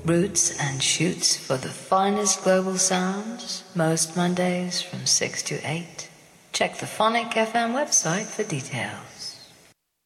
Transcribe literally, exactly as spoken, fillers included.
Roots and shoots for the finest global sounds, most Mondays from six to eight. Check the Phonic F M website for details.